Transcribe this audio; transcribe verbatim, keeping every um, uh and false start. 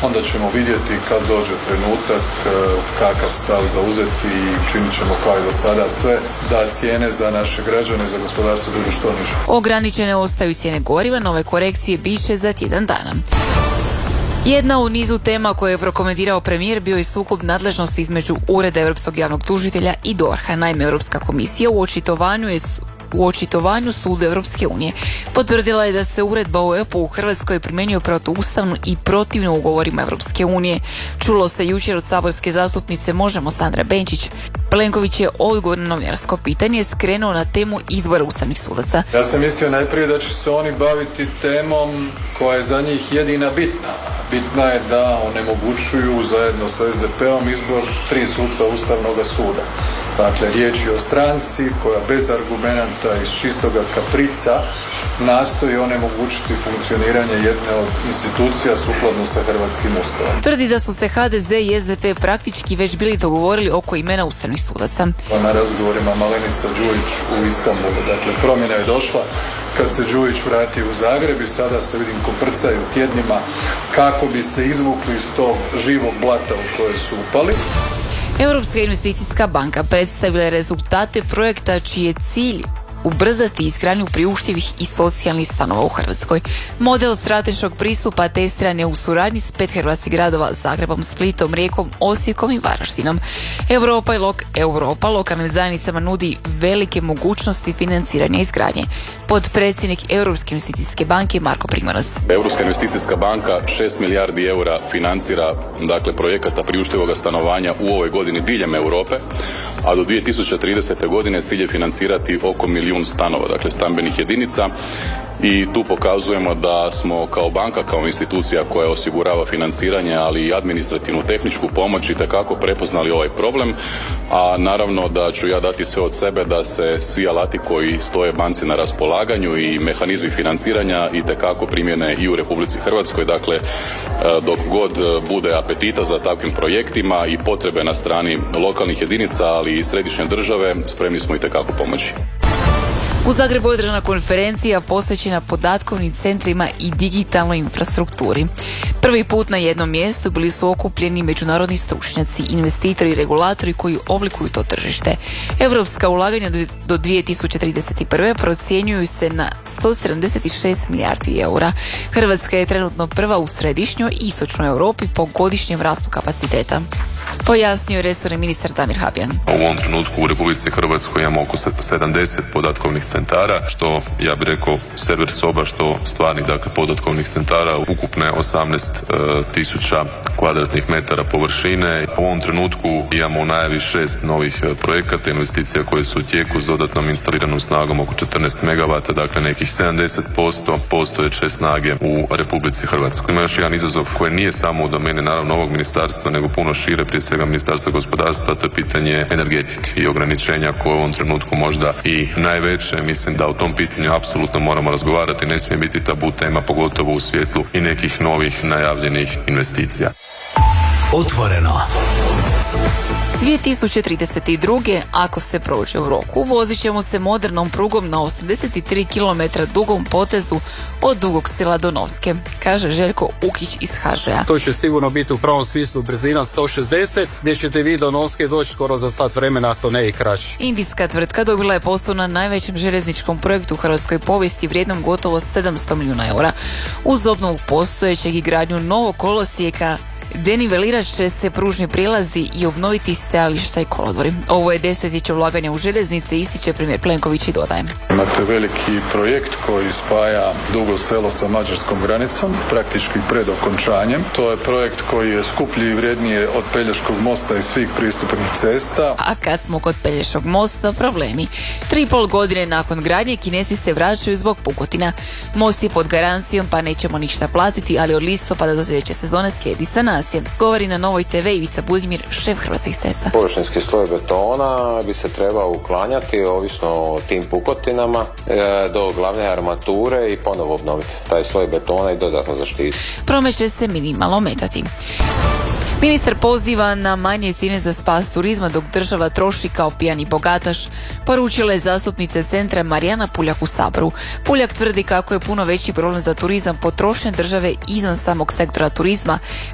onda ćemo vidjeti kad dođe trenutak kakav stav zauzeti i činit ćemo kao i do sada sve da cijene za naše građane, za gospodarstvo budu što niže. Ograničene ostaju cijene goriva, nove korekcije biće za tjedan dana. Jedna u nizu tema koje je prokomentirao premijer bio je sukob nadležnosti između Ureda Europskog javnog tužitelja i D O R H-a. Naime, Europska komisija u očitovanju je u očitovanju Suda Europske unije potvrdila je da se uredba o E P U u Hrvatskoj primjenjuje protuustavno i protivno ugovorima Europske unije. Čulo se jučer od saborske zastupnice Možemo Sandra Benčić. Plenković je odgovor na novinarsko pitanje skrenuo na temu izbora ustavnih sudaca. Ja sam mislio najprije da će se oni baviti temom koja je za njih jedina bitna. Bitna je da onemogućuju zajedno sa S D P-om izbor tri suca Ustavnog suda. Dakle, riječ je o stranci koja bez argumenata iz čistoga kaprica nastoji onemogućiti funkcioniranje jedne od institucija sukladno sa hrvatskim ustavom. Tvrdi da su se H D Z i S D P praktički već bili dogovorili oko imena ustavnih sudaca. Na razgovorima Malenica Đujić u Istanbulu. Dakle, promjena je došla kad se Đujić vrati u Zagreb i sada se vidim koprcaju tjednima kako bi se izvukli iz tog živog blata u koje su upali. Europska investicijska banka predstavila je rezultate projekta čiji je cilj ubrzati izgradnju priuštivih i socijalnih stanova u Hrvatskoj. Model strateškog pristupa testiran je u suradnji s pet hrvatskih gradova: Zagrebom, Splitom, Rijekom, Osijekom i Varaždinom. Europa, i lok, Europa lokalnim zajednicama nudi velike mogućnosti financiranja izgradnje. Potpredsjednik Europske investicijske banke Marko Primorac. Europska investicijska banka šest milijardi eura financira dakle projekata priuštivog stanovanja u ovoj godini diljem Europe, a do dvije tisuće tridesete godine cilj je financirati oko milijun stanova, dakle stambenih jedinica. I tu pokazujemo da smo kao banka, kao institucija koja osigurava financiranje, ali i administrativnu tehničku pomoć itekako prepoznali ovaj problem, a naravno da ću ja dati sve od sebe da se svi alati koji stoje banci na raspolaganju i mehanizmi financiranja itekako primjene i u Republici Hrvatskoj. Dakle, dok god bude apetita za takvim projektima i potrebe na strani lokalnih jedinica, ali i središnje države, spremni smo itekako pomoći. U Zagrebu je održana konferencija posvećena podatkovnim centrima i digitalnoj infrastrukturi. Prvi put na jednom mjestu bili su okupljeni međunarodni stručnjaci, investitori i regulatori koji oblikuju to tržište. Europska ulaganja do dvije tisuće trideset prve procjenjuju se na sto sedamdeset šest milijardi eura. Hrvatska je trenutno prva u središnjoj i istočnoj Europi po godišnjem rastu kapaciteta. Pojasnio je resorni ministar Damir Habijan. U ovom trenutku u Republici Hrvatskoj imamo oko sedamdeset podatkovnih centara, što ja bih rekao server soba, što stvarnih dakle podatkovnih centara, ukupne osamnaest tisuća kvadratnih metara površine. U ovom trenutku imamo u najavi šest novih projekata, investicija koje su u tijeku s dodatnom instaliranom snagom oko četrnaest megavata, dakle nekih sedamdeset posto postojeće snage u Republici Hrvatskoj. Ima još jedan izazov koji nije samo u domeni naravno ovog ministarstva, nego puno šire, prije svega Ministarstva gospodarstva, to je pitanje energetike i ograničenja koje u ovom trenutku možda i najveće. Mislim da o tom pitanju apsolutno moramo razgovarati, ne smije biti tabu tema, pogotovo u svjetlu i nekih novih najavljenih investicija. Otvoreno. dvije tisuće trideset druge ako se prođe u roku, vozit ćemo se modernom prugom na osamdeset tri kilometra dugom potezu od Dugog Sela do Novske, kaže Željko Ukić iz H Ž A. To će sigurno biti u pravom smislu brzina sto šezdeset, gdje ćete vi do Novske doći skoro za sat vremena, to ne i kraći. Indijska tvrtka dobila je posao na najvećem željezničkom projektu u hrvatskoj povijesti vrijednom gotovo sedamsto milijuna eura. Uz obnovu postojećeg i gradnju novog kolosijeka denivelirat će se pružni prijelazi i obnoviti stajališta i kolodvori. Ovo je desetljeće ulaganja u željeznice, ističe premijer Plenković i dodaje. Imate veliki projekt koji spaja Dugo Selo sa mađarskom granicom, praktički pred okončanjem. To je projekt koji je skuplji i vrijednije od Pelješkog mosta i svih pristupnih cesta. A kad smo kod Pelješkog mosta, problemi. Tri i pol godine nakon gradnje Kinezi se vraćaju zbog pukotina. Most je pod garancijom pa nećemo ništa platiti, ali od listopada do sljedeće sezone slijedi sanacija. Govori na Novoj te ve Ivica Budimir, šef Hrvatskih cesta. Površinski sloj betona bi se trebao uklanjati ovisno o tim pukotinama do glavne armature i ponovo obnoviti taj sloj betona i dodatno zaštiti. Promet će se minimalno metati. Ministar poziva na manje cijene za spas turizma dok država troši kao pijani bogataš, poručila je zastupnica centra Marijana Puljak u Saboru. Puljak tvrdi kako je puno veći problem za turizam potrošnje države izvan samog sektora turizma,